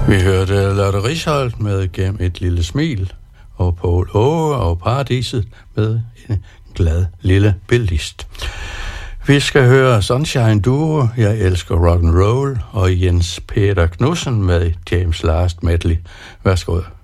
Vi hørte Lotte Risholdt med Gennem et lille smil, og Poul Åge og Paradiset med en glad lille billist. Vi skal høre Sunshine Duo, Jeg elsker rock and roll, og Jens Peter Knudsen med James Last medley. Værsgo.